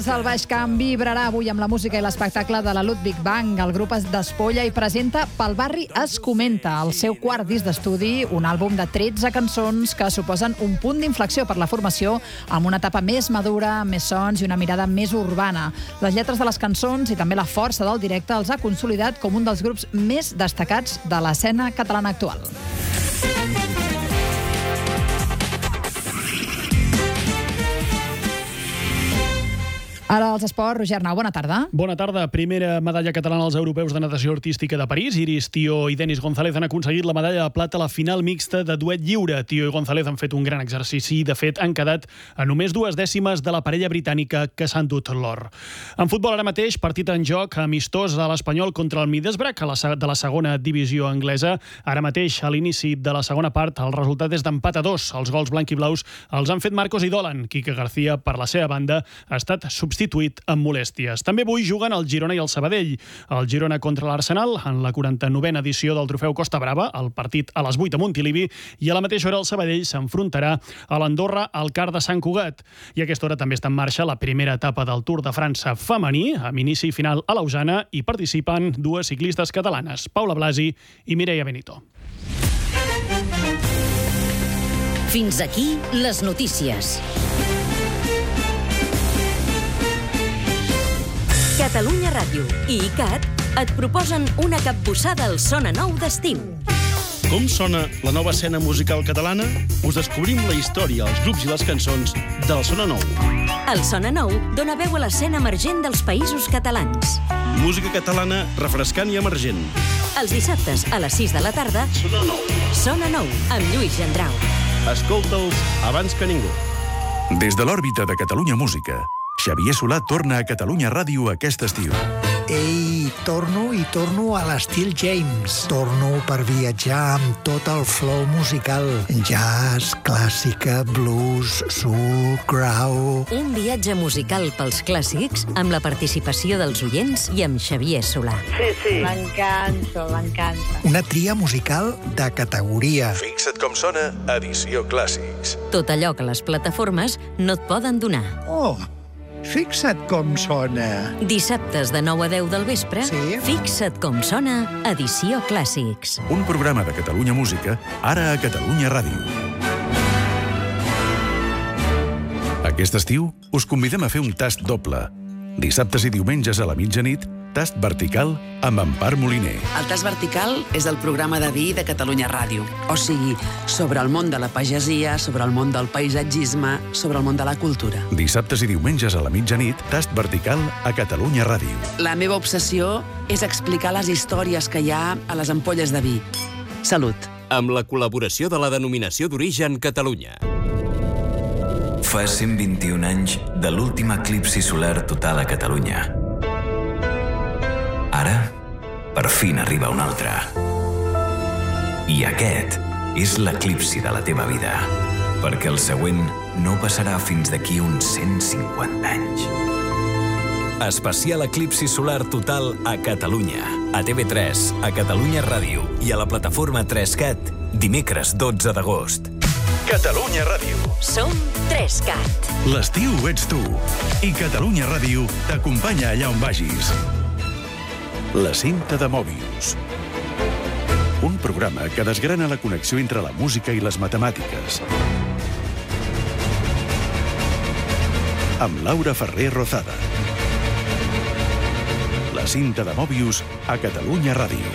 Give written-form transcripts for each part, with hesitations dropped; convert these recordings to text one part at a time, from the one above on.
El Baix Camp vibrarà avui amb la música i l'espectacle de la Ludwig Band. El grup es despolla i presenta Pel barri es comenta, el seu quart disc d'estudi, un àlbum de 13 cançons que suposen un punt d'inflexió per la formació, amb una etapa més madura, més sons i una mirada més urbana. Les lletres de les cançons i també la força del directe els ha consolidat com un dels grups més destacats de l'escena catalana actual. Ara als esports, Roger Arnau, bona tarda. Bona tarda. Primera medalla catalana als europeus de natació artística de París. Iris Tío i Denis González han aconseguit la medalla de plata a la final mixta de duet lliure. Tío i González han fet un gran exercici i, de fet, han quedat a només 2 dècimes de la parella britànica que s'han dut l'or. En futbol, ara mateix, partit en joc amistós a l'Espanyol contra el Middlesbrough de la segona divisió anglesa. Ara mateix, a l'inici de la segona part, el resultat és d'empat a 2. Els gols blanc-i-blaus els han fet Marcos i Dolan. Quique García, per la seva banda, ha estat substituït amb molèsties. També avui juguen el Girona i el Sabadell. El Girona contra l'Arsenal en la 49a edició del trofeu Costa Brava, el partit a les 8 a Montilivi, i a la mateixa hora el Sabadell s'enfrontarà a l'Andorra al Car de Sant Cugat. I a aquesta hora també està en marxa la primera etapa del Tour de França femení, amb inici i final a Lausana, i participen 2 ciclistes catalanes, Paula Blasi i Mireia Benito. Fins aquí les notícies. Catalunya Ràdio i ICAT et proposen una capbussada al Sona Nou d'estiu. Com sona la nova escena musical catalana? Us descobrim la història, els grups i les cançons del Sona Nou. El Sona Nou dona veu a l'escena emergent dels països catalans. Música catalana refrescant i emergent. Els dissabtes a les 6 de la tarda, Sona Nou. Sona Nou, amb Lluís Gendrau. Escolta'ls abans que ningú. Des de l'òrbita de Catalunya Música, Xavier Solà torna a Catalunya Ràdio aquest estiu. Ei, torno a l'estil James. Torno per viatjar amb tot el flow musical. Jazz, clàssica, blues, soul, grau... Un viatge musical pels clàssics amb la participació dels oients i amb Xavier Solà. Sí. M'encanta. Una tria musical de categoria. Fixa't com sona, edició Clàssics. Tot allò que les plataformes no et poden donar. Oh, fixa't com sona. Dissabtes de 9 a 10 del vespre, Sí. Fixa't com sona, edició Clàssics. Un programa de Catalunya Música, ara a Catalunya Ràdio. Aquest estiu us convidem a fer un tast doble. Dissabtes i diumenges a la mitjanit, tast vertical amb Empar Moliner. El Tast Vertical és el programa de vi de Catalunya Ràdio. O sigui, sobre el món de la pagesia, sobre el món del paisatgisme, sobre el món de la cultura. Dissabtes i diumenges a la mitjanit, tast vertical a Catalunya Ràdio. La meva obsessió és explicar les històries que hi ha a les ampolles de vi. Salut. Amb la col·laboració de la Denominació d'Origen Catalunya. Fa 121 anys de l'últim eclipsi solar total a Catalunya. Ara, per fi n'arriba un altre. I aquest és l'eclipsi de la teva vida, perquè el següent no passarà fins d'aquí uns 150 anys. Especial eclipsi solar total a Catalunya. A TV3, a Catalunya Ràdio i a la plataforma 3CAT, dimecres 12 d'agost. Catalunya Ràdio. Som 3CAT. L'estiu ets tu. I Catalunya Ràdio t'acompanya allà on vagis. La cinta de Mòbius. Un programa que desgrana la connexió entre la música i les matemàtiques. Amb Laura Ferrer Rozada. La cinta de Mòbius a Catalunya Ràdio.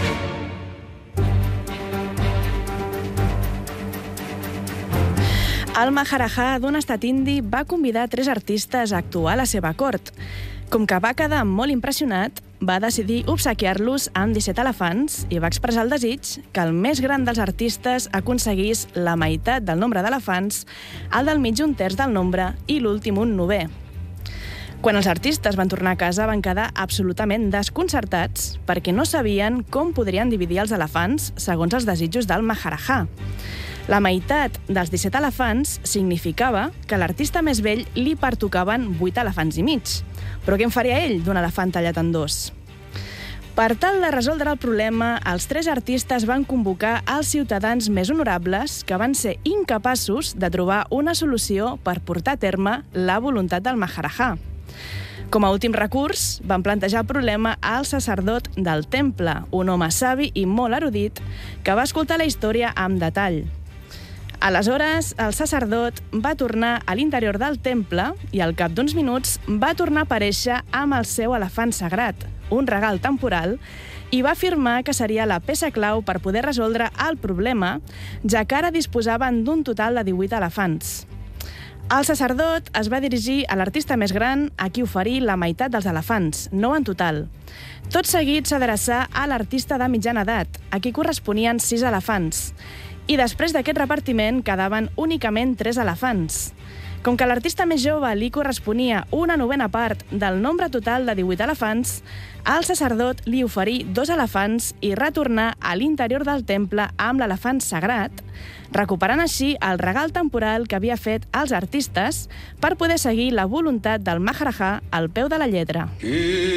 El Maharajà d'un estat indi va convidar 3 artistes a actuar a la seva cort. Com que va quedar molt impressionat, va decidir obsequiar-los amb 17 elefants i va expressar el desig que el més gran dels artistes aconseguís la meitat del nombre d'elefants, el del mig 1/3 del nombre i l'últim 1/9. Quan els artistes van tornar a casa van quedar absolutament desconcertats perquè no sabien com podrien dividir els elefants segons els desitjos del Maharajà. La meitat dels 17 elefants significava que a l'artista més vell li pertocaven 8 elefants i mig. Però què en faria ell d'un elefant tallat en 2? Per tal de resoldre el problema, els 3 artistes van convocar els ciutadans més honorables que van ser incapaços de trobar una solució per portar a terme la voluntat del Maharajà. Com a últim recurs, van plantejar el problema al sacerdot del temple, un home savi i molt erudit, que va escoltar la història amb detall. Aleshores, el sacerdot va tornar a l'interior del temple i al cap d'uns minuts va tornar a aparèixer amb el seu elefant sagrat, un regal temporal, i va afirmar que seria la peça clau per poder resoldre el problema, ja que ara disposaven d'un total de 18 elefants. El sacerdot es va dirigir a l'artista més gran, a qui oferir la meitat dels elefants, 9 en total. Tot seguit s'adreçà a l'artista de mitjana edat, a qui corresponien 6 elefants. I després d'aquest repartiment quedaven únicament 3 elefants. Com que a l'artista més jove li corresponia una 9ª part del nombre total de 18 elefants, el sacerdot li oferí 2 elefants i retornar a l'interior del temple amb l'elefant sagrat, recuperant així el regal temporal que havia fet als artistes per poder seguir la voluntat del Maharajà al peu de la lletra.